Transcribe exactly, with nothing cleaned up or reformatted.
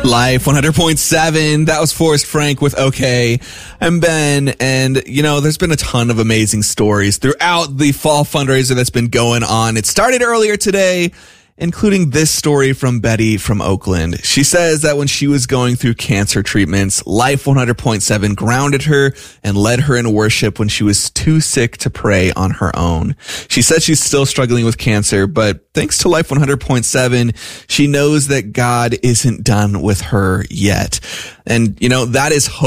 Life one hundred point seven. That was Forrest Frank with OK. I'm Ben, and you know, there's been a ton of amazing stories throughout the fall fundraiser that's been going on. It started earlier today, including this story from Betty from Oakland. She says that when she was going through cancer treatments, Life one hundred point seven grounded her and led her in worship when she was too sick to pray on her own. She said she's still struggling with cancer, but thanks to Life one hundred point seven, she knows that God isn't done with her yet. And, you know, that is hope.